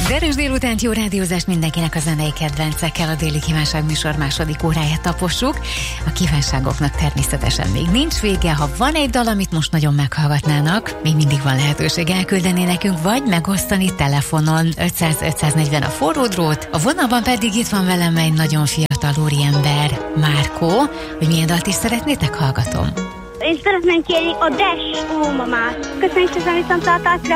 Erős délutánt, jó rádiózást mindenkinek a zenei kedvencekkel. A Déli Kívánság műsor második óráját tapossuk. A kívánságoknak természetesen még nincs vége. Ha van egy dal, amit most nagyon meghallgatnának, még mindig van lehetőség elküldeni nekünk, vagy megosztani telefonon. 500-540 a forró drót. A vonalban pedig itt van velem egy nagyon fiatal úriember, Márkó. Hogy milyen dalt is szeretnétek, hallgatom. Én szeretném kérni a Dash Ó Mamát. Köszönjük szépen, viszontlátásra!